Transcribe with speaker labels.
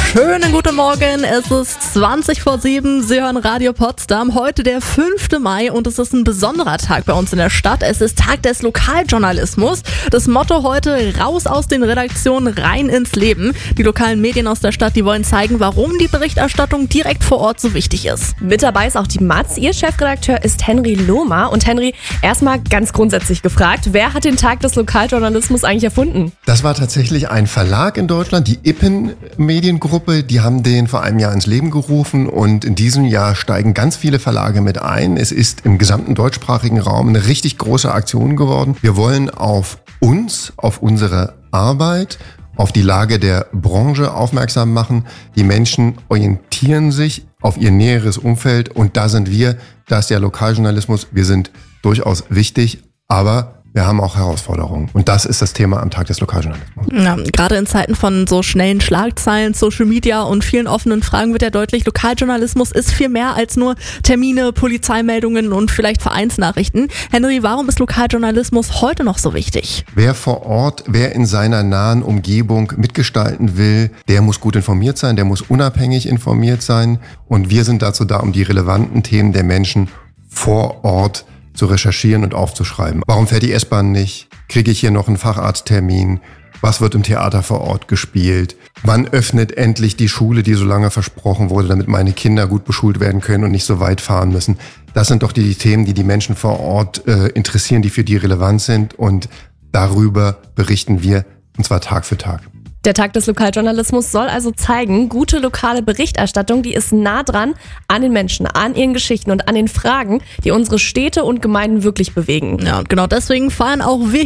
Speaker 1: Schönen guten Morgen, es ist 20 vor 7, Sie hören Radio Potsdam, heute der 5. Mai und es ist ein besonderer Tag bei uns in der Stadt. Es ist Tag des Lokaljournalismus. Das Motto heute, raus aus den Redaktionen, rein ins Leben. Die lokalen Medien aus der Stadt, die wollen zeigen, warum die Berichterstattung direkt vor Ort so wichtig ist.
Speaker 2: Mit dabei ist auch die Matz, ihr Chefredakteur ist Henry Lohmer. Und Henry, erstmal ganz grundsätzlich gefragt, wer hat den Tag des Lokaljournalismus eigentlich erfunden?
Speaker 3: Das war tatsächlich ein Verlag in Deutschland, die Ippen Mediengruppe. Die haben den vor einem Jahr ins Leben gerufen und in diesem Jahr steigen ganz viele Verlage mit ein. Es ist im gesamten deutschsprachigen Raum eine richtig große Aktion geworden. Wir wollen auf uns, auf unsere Arbeit, auf die Lage der Branche aufmerksam machen. Die Menschen orientieren sich auf ihr näheres Umfeld und da sind wir, da ist der Lokaljournalismus. Wir sind durchaus wichtig, aber wir haben auch Herausforderungen. Und das ist das Thema am Tag des Lokaljournalismus.
Speaker 1: Ja, gerade in Zeiten von so schnellen Schlagzeilen, Social Media und vielen offenen Fragen wird ja deutlich, Lokaljournalismus ist viel mehr als nur Termine, Polizeimeldungen und vielleicht Vereinsnachrichten. Henry, warum ist Lokaljournalismus heute noch so wichtig?
Speaker 3: Wer vor Ort, wer in seiner nahen Umgebung mitgestalten will, der muss gut informiert sein, der muss unabhängig informiert sein. Und wir sind dazu da, um die relevanten Themen der Menschen vor Ort zu recherchieren und aufzuschreiben. Warum fährt die S-Bahn nicht? Kriege ich hier noch einen Facharzttermin? Was wird im Theater vor Ort gespielt? Wann öffnet endlich die Schule, die so lange versprochen wurde, damit meine Kinder gut beschult werden können und nicht so weit fahren müssen? Das sind doch die Themen, die die Menschen vor Ort interessieren, die für die relevant sind und darüber berichten wir, und zwar Tag für Tag.
Speaker 2: Der Tag des Lokaljournalismus soll also zeigen, gute lokale Berichterstattung, die ist nah dran an den Menschen, an ihren Geschichten und an den Fragen, die unsere Städte und Gemeinden wirklich bewegen.
Speaker 1: Ja, und genau deswegen feiern auch wir